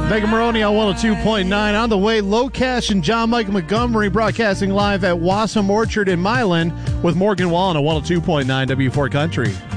Megan Maroney on 102.9. On the way, Low Cash and John Michael Montgomery broadcasting live at Wassam Orchard in Milan with Morgan Wallen on 102.9 W4 Country.